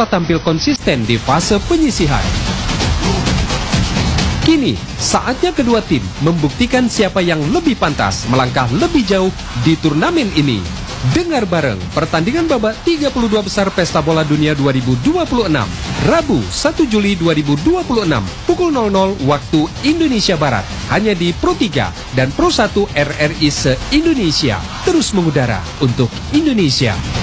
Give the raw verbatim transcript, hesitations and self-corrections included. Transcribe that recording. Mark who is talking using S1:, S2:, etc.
S1: telah tampil konsisten di fase penyisihan. Kini, saatnya kedua tim membuktikan siapa yang lebih pantas melangkah lebih jauh di turnamen ini. Dengar bareng pertandingan babak tiga puluh dua besar Pesta Bola Dunia dua ribu dua puluh enam, Rabu satu Juli dua ribu dua puluh enam, pukul nol nol waktu Indonesia Barat, hanya di Pro tiga dan Pro satu R R I se-Indonesia. Terus mengudara untuk Indonesia.